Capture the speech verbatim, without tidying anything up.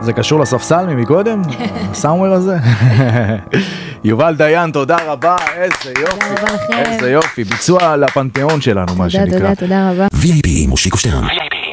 זה קשור לספסל ממקודם? הסאמוור הזה? יובל דיין, תודה רבה, איזה יופי, איזה יופי, ביצוע לפנתיאון שלנו, מה שנקרא. תודה, תודה, תודה רבה. וי איי פי, מושיקו שטרן.